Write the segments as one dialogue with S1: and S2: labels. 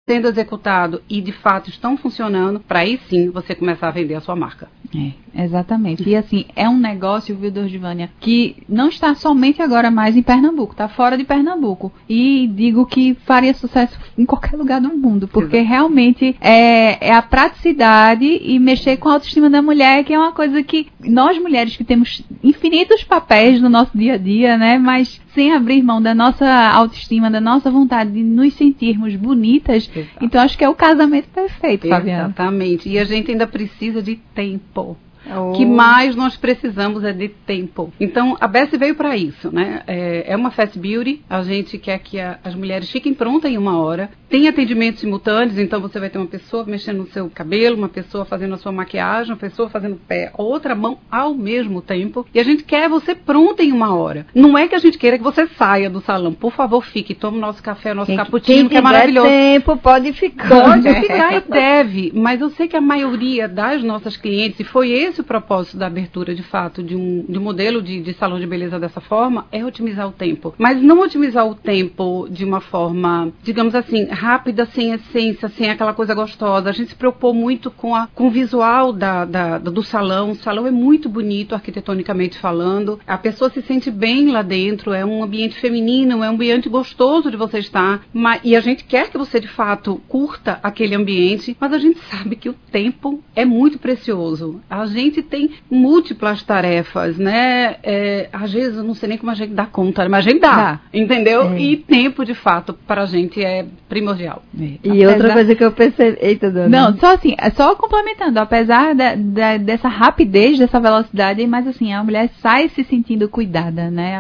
S1: sendo executado e de fato estão funcionando, para aí sim você começar a vender a sua marca.
S2: Exatamente. E assim, é um negócio, viu, Dorgivânia, que não está somente agora mais em Pernambuco, está fora de Pernambuco. E digo que faria sucesso em qualquer lugar do mundo, porque realmente é a praticidade e mexer com a autoestima da mulher, que é uma coisa que nós mulheres que temos infinitos papéis no nosso dia a dia, né, mas sem abrir mão da nossa autoestima, da nossa vontade de nos sentirmos bonitas.
S1: Exato.
S2: Então acho que é o casamento perfeito, Fabiana.
S1: Exatamente. E a gente ainda precisa de tempo. O que mais nós precisamos é de tempo. Então, a Bessie veio para isso, né? É uma Fast Beauty, a gente quer que as mulheres fiquem prontas em 1 hora. Tem atendimentos simultâneos, então você vai ter uma pessoa mexendo no seu cabelo, uma pessoa fazendo a sua maquiagem, uma pessoa fazendo o pé, outra mão ao mesmo tempo. E a gente quer você pronta em 1 hora. Não é que a gente queira que você saia do salão. Por favor, fique, tome o nosso café, o nosso cappuccino, que é maravilhoso.
S3: Tempo, pode ficar.
S1: Pode ficar e deve. Mas eu sei que a maioria das nossas clientes, e foi esse o propósito da abertura, de fato, de um modelo de salão de beleza dessa forma, é otimizar o tempo. Mas não otimizar o tempo de uma forma, digamos assim, rápida, sem essência, sem aquela coisa gostosa. A gente se preocupou muito com o visual do salão. O salão é muito bonito, arquitetonicamente falando. A pessoa se sente bem lá dentro. É um ambiente feminino, é um ambiente gostoso de você estar. E a gente quer que você, de fato, curta aquele ambiente, mas a gente sabe que o tempo é muito precioso. A gente tem múltiplas tarefas, né? Às vezes eu não sei nem como a gente dá conta, mas a gente dá. Entendeu? E tempo, de fato, para a gente é primordial.
S3: E outra coisa que eu percebi... Eita, dona.
S2: Não, só assim, só complementando, apesar dessa rapidez, dessa velocidade, mas assim, a mulher sai se sentindo cuidada, né?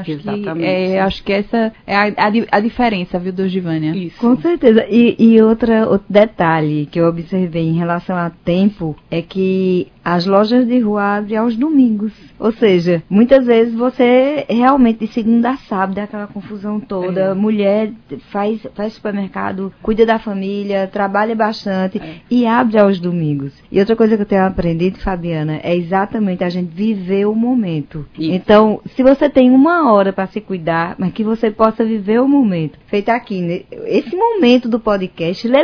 S2: Acho que essa é a diferença, viu, Dorgivânia?
S1: Isso.
S3: Com certeza. E outro detalhe que eu observei em relação a tempo é que as lojas de rua abrem aos domingos. Ou seja, muitas vezes você realmente de segunda a sábado é aquela confusão toda. Mulher faz supermercado, cuida da família, trabalha bastante e abre aos domingos. E outra coisa que eu tenho aprendido, Fabiana, é exatamente a gente viver o momento. Isso. Então, se você tem 1 hora para se cuidar, mas que você possa viver o momento. Feito aqui, né? Esse momento do podcast, ele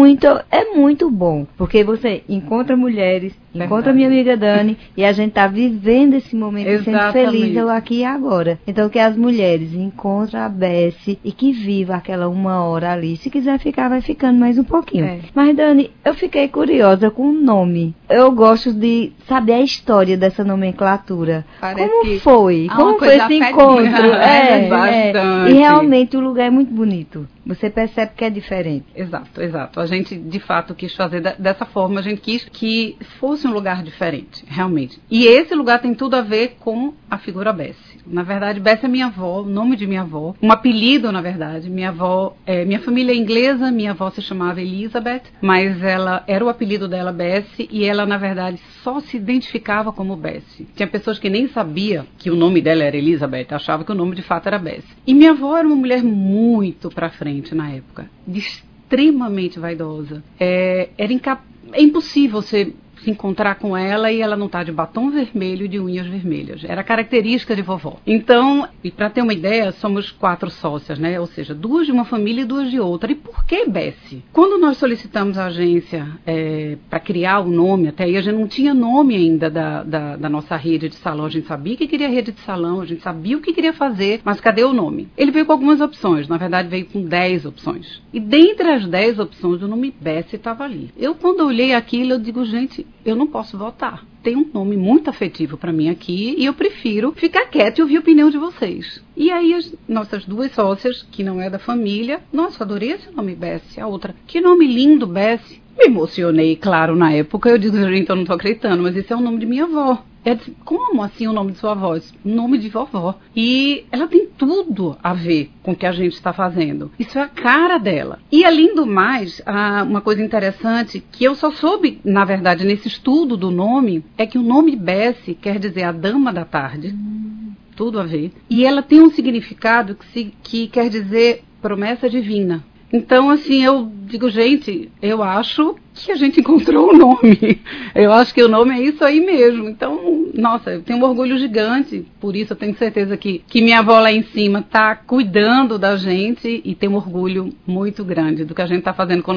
S3: é muito bom. Porque você encontra mulheres, encontra minha amiga Dani, e a gente tá vivendo esse momento sendo feliz eu aqui e agora. Então que as mulheres encontrem a Bessie e que viva aquela 1 hora ali. Se quiser ficar, vai ficando mais um pouquinho. Mas Dani, eu fiquei curiosa com o nome. Eu gosto de saber a história dessa nomenclatura. Como foi esse encontro? E realmente o lugar é muito bonito. Você percebe que é diferente.
S1: Exato. A gente, de fato, quis fazer dessa forma. A gente quis que fosse um lugar diferente, realmente. E esse lugar tem tudo a ver com a figura Bessie. Na verdade, Bessie é minha avó, o nome de minha avó. Um apelido, na verdade. Minha avó, minha família é inglesa, minha avó se chamava Elizabeth, mas ela era o apelido dela, Bessie, e ela, na verdade, só se identificava como Bessie. Tinha pessoas que nem sabiam que o nome dela era Elizabeth, achavam que o nome de fato era Bessie. E minha avó era uma mulher muito pra frente na época, extremamente vaidosa. É impossível você se encontrar com ela e ela não tá de batom vermelho e de unhas vermelhas. Era característica de vovó. Então, e para ter uma ideia, somos 4 sócias, né? Ou seja, 2 de uma família e 2 de outra. E por que Bessie? Quando nós solicitamos a agência para criar o nome, até aí a gente não tinha nome ainda da nossa rede de salão. A gente sabia que queria rede de salão, a gente sabia o que queria fazer, mas cadê o nome? Ele veio com algumas opções, na verdade veio com 10 opções. E dentre as 10 opções, o nome Bessie estava ali. Quando eu olhei aquilo, eu digo, gente, eu não posso votar. Tem um nome muito afetivo para mim aqui e eu prefiro ficar quieta e ouvir a opinião de vocês. E aí as nossas 2 sócias, que não é da família, nossa, adorei esse nome Bessie. A outra, que nome lindo, Bessie. Me emocionei, claro, na época. Eu digo, gente, eu não tô acreditando, mas esse é o nome de minha avó. Eu disse, como assim o nome de sua avó? Nome de vovó. E ela tem tudo a ver com o que a gente está fazendo. Isso é a cara dela. E além do mais, uma coisa interessante, que eu só soube, na verdade, nesse estudo do nome, é que o nome Bessie quer dizer a dama da tarde. Tudo a ver. E ela tem um significado que quer dizer promessa divina. Então, assim, eu digo, gente, eu acho que a gente encontrou o nome. Eu acho que o nome é isso aí mesmo. Então, nossa, eu tenho um orgulho gigante. Por isso, eu tenho certeza que minha avó lá em cima está cuidando da gente e tem um orgulho muito grande do que a gente está fazendo com